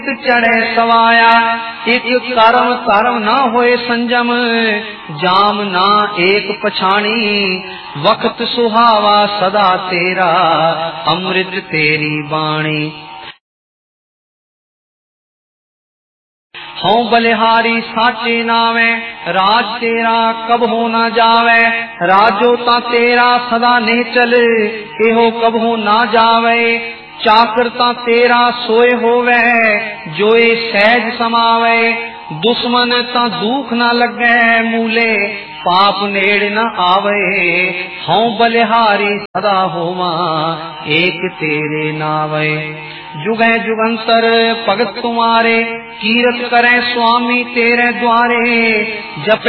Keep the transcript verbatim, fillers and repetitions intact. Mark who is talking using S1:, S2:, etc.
S1: चढ़े सवाया, एक कर्म कर्म न होए संजम, जाम ना एक पछाणी, वक्त सुहावा सदा तेरा, अमृत तेरी बाणी। हूँ बलिहारी साचे नावे, राज तेरा कब हो न जावे, राजो ता तेरा सदा निश्चल, एहो कब हो न जावे, चाकर ता तेरा सोए होवे, जोए सहज समावे, दुश्मन ता दुख न लगे मूले, पाप नेड़ न आवे, हूँ बलिहारी सदा होवा, एक तेरे नावे। जुगे जुगंतर भगत तुम्हारे, कीरत करें स्वामी तेरे द्वारे, जपे